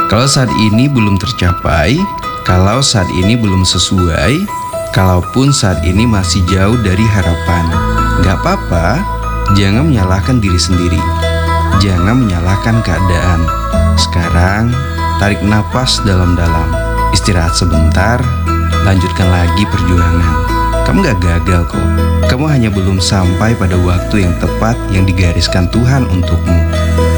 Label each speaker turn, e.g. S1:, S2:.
S1: Kalau saat ini belum tercapai, kalau saat ini belum sesuai, kalaupun saat ini masih jauh dari harapan, gak apa-apa. Jangan menyalahkan diri sendiri, jangan menyalahkan keadaan. Sekarang tarik napas dalam-dalam, istirahat sebentar, lanjutkan lagi perjuangan. Kamu gak gagal kok, kamu hanya belum sampai pada waktu yang tepat yang digariskan Tuhan untukmu.